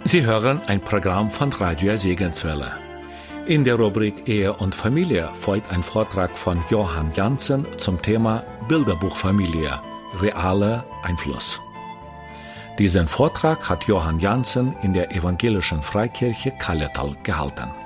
Sie hören ein Programm von Radio Segenswelle. In der Rubrik Ehe und Familie folgt ein Vortrag von Johann Jansen zum Thema Bilderbuchfamilie, realer Einfluss. Diesen Vortrag hat Johann Jansen in der Evangelischen Freikirche Kalletal gehalten.